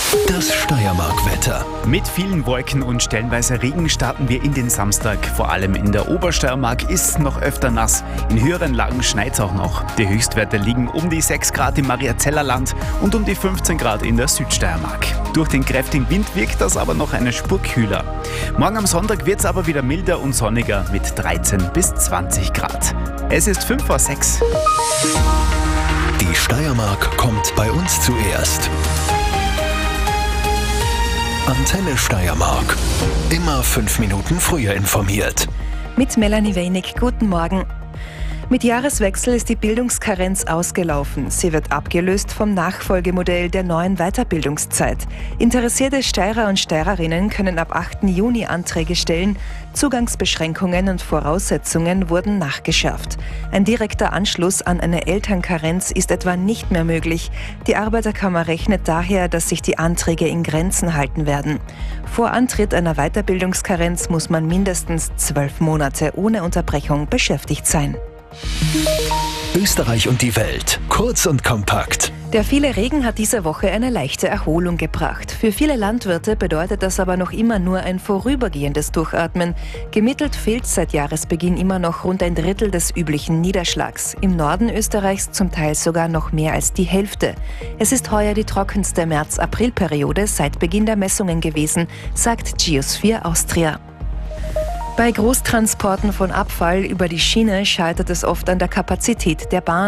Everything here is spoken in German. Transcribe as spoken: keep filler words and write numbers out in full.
Das Steiermark-Wetter. Mit vielen Wolken und stellenweise Regen starten wir in den Samstag. Vor allem in der Obersteiermark ist es noch öfter nass. In höheren Lagen schneit es auch noch. Die Höchstwerte liegen um die sechs Grad im Mariazeller Land und um die fünfzehn Grad in der Südsteiermark. Durch den kräftigen Wind wirkt das aber noch eine Spur kühler. Morgen am Sonntag wird es aber wieder milder und sonniger mit dreizehn bis zwanzig Grad. Es ist fünf vor sechs. Die Steiermark kommt bei uns zuerst. Antenne Steiermark. Immer fünf Minuten früher informiert. Mit Melanie Weinig, guten Morgen. Mit Jahreswechsel ist die Bildungskarenz ausgelaufen. Sie wird abgelöst vom Nachfolgemodell der neuen Weiterbildungszeit. Interessierte Steirer und Steirerinnen können ab achten Juni Anträge stellen. Zugangsbeschränkungen und Voraussetzungen wurden nachgeschärft. Ein direkter Anschluss an eine Elternkarenz ist etwa nicht mehr möglich. Die Arbeiterkammer rechnet daher, dass sich die Anträge in Grenzen halten werden. Vor Antritt einer Weiterbildungskarenz muss man mindestens zwölf Monate ohne Unterbrechung beschäftigt sein. Österreich und die Welt. Kurz und kompakt. Der viele Regen hat diese Woche eine leichte Erholung gebracht. Für viele Landwirte bedeutet das aber noch immer nur ein vorübergehendes Durchatmen. Gemittelt fehlt seit Jahresbeginn immer noch rund ein Drittel des üblichen Niederschlags. Im Norden Österreichs zum Teil sogar noch mehr als die Hälfte. Es ist heuer die trockenste März-April-Periode seit Beginn der Messungen gewesen, sagt Geosphere Austria. Bei Großtransporten von Abfall über die Schiene scheitert es oft an der Kapazität der Bahn.